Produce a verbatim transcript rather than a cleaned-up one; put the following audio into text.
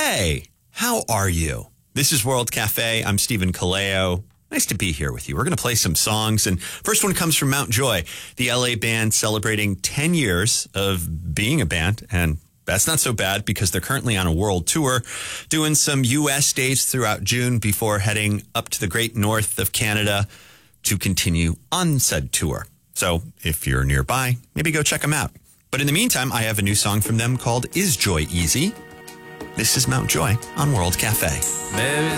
Hey, how are you? This is World Cafe. I'm Stephen Kaleo. Nice to be here with you. We're going to play some songs. And first one comes from Mount Joy, the L A band celebrating ten years of being a band. And that's not so bad because they're currently on a world tour, doing some U S dates throughout June before heading up to the great north of Canada to continue on said tour. So if you're nearby, maybe go check them out. But in the meantime, I have a new song from them called Is Joy Easy? This is Mount Joy on World Cafe. There is